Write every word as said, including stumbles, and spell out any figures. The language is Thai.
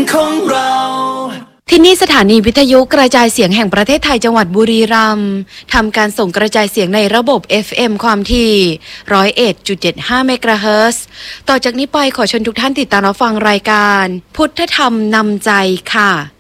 ของเราที่นี่สถานีวิทยุกระจายเสียงแห่งประเทศไทยจังหวัดบุรีรัมย์ทำการส่งกระจายเสียงในระบบ เอฟ เอ็ม ความถี่ หนึ่งศูนย์เอ็ดจุดเจ็ดห้า เมกะเฮิรตซ์ต่อจากนี้ไปขอเชิญทุกท่านติดตามรับฟังรายการพุทธธรรมนำใจค่ะ